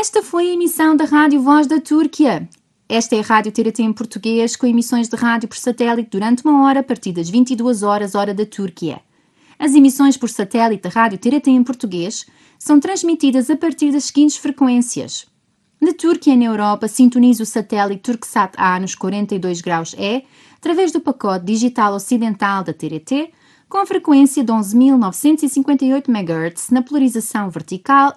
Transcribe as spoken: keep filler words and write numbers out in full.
Esta foi a emissão da Rádio Voz da Turquia. Esta é a Rádio T R T em português, com emissões de rádio por satélite durante uma hora a partir das vinte e duas horas, hora da Turquia. As emissões por satélite da Rádio T R T em português são transmitidas a partir das seguintes frequências. Na Turquia e na Europa, sintonize o satélite Turksat A nos quarenta e dois graus E, através do pacote digital ocidental da T R T, com a frequência de onze mil novecentos e cinquenta e oito megahertz na polarização vertical